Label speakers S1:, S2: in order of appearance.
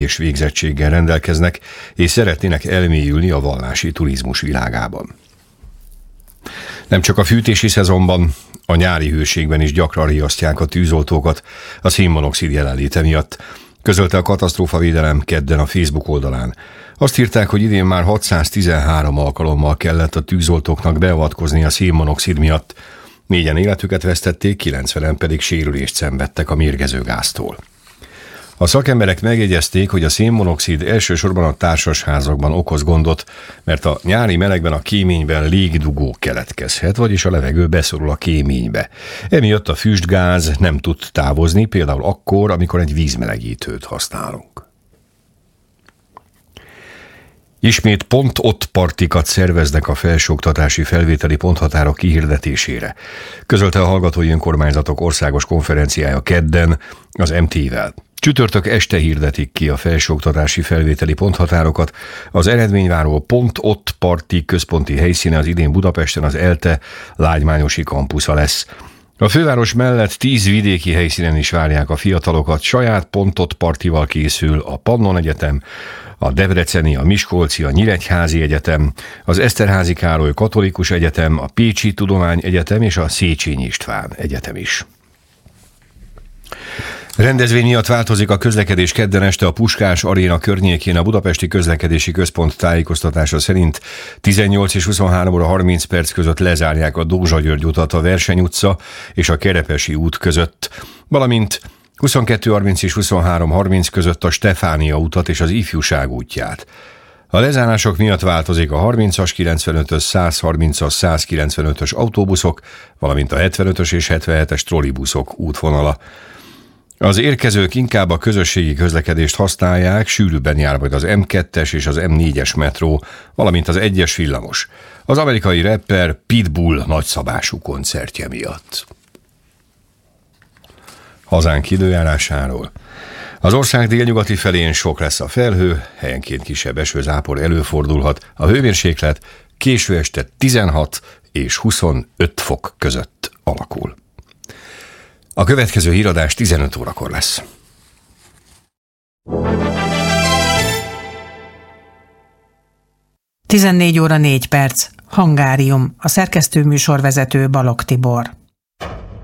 S1: és végzettséggel rendelkeznek, és szeretnének elmélyülni a vallási turizmus világában. Nem csak a fűtési szezonban, a nyári hőségben is gyakran riasztják a tűzoltókat a szénmonoxid jelenléte miatt, közölte a katasztrófavédelem kedden a Facebook oldalán. Azt írták, hogy idén már 613 alkalommal kellett a tűzoltóknak beavatkozni a szénmonoxid miatt, 4-en életüket vesztették, 90-en pedig sérülést szenvedtek a mérgező gáztól. A szakemberek megjegyezték, hogy a szénmonoxid elsősorban a társasházakban okoz gondot, mert a nyári melegben a kéményben légdugó keletkezhet, vagyis a levegő beszorul a kéménybe. Emiatt a füstgáz nem tud távozni, például akkor, amikor egy vízmelegítőt használunk. Ismét pont-ott partikat szerveznek a felsőoktatási felvételi ponthatárok kihirdetésére, közölte a Hallgatói Önkormányzatok Országos Konferenciája kedden az MT-vel. Csütörtök este hirdetik ki a felsőoktatási felvételi ponthatárokat. Az eredményváró pont-ott parti központi helyszíne az idén Budapesten az ELTE lágymányosi kampusza lesz. A főváros mellett 10 vidéki helyszínen is várják a fiatalokat, saját pont-ott partival készül a Pannon Egyetem, a Debreceni, a Miskolci, a Nyíregyházi Egyetem, az Eszterházy Károly Katolikus Egyetem, a Pécsi Tudományegyetem és a Széchenyi István Egyetem is. Rendezvény miatt változik a közlekedés kedden este a Puskás Aréna környékén. A Budapesti Közlekedési Központ tájékoztatása szerint 18 és 23 óra 30 perc között lezárják a Dózsa-György utat a Verseny utca és a Kerepesi út között, valamint 22.30 és 23.30 között a Stefánia utat és az Ifjúság útját. A lezárások miatt változik a 30-as, 95-ös, 130-as, 195-ös autóbuszok, valamint a 75-ös és 77-es trollibuszok útvonala. Az érkezők inkább a közösségi közlekedést használják, sűrűbben jár majd az M2-es és az M4-es metró, valamint az 1-es villamos. Az amerikai rapper Pitbull nagyszabású koncertje miatt. Hazánk időjárásáról. Az ország délnyugati felén sok lesz a felhő, helyenként kisebb esőzápor előfordulhat, a hőmérséklet késő este 16 és 25 fok között alakul. A következő híradás 15 órakor lesz.
S2: Tizennégy óra 4 perc. Hangárium. A szerkesztőműsorvezető Balogh Tibor.